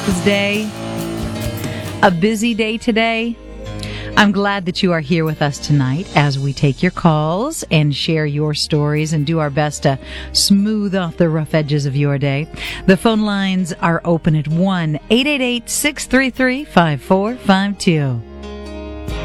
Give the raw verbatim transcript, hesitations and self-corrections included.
Day, a busy day today. I'm glad that you are here with us tonight as we take your calls and share your stories and do our best to smooth off the rough edges of your day. The phone lines are open at one eight eight eight, six three three, five four five two.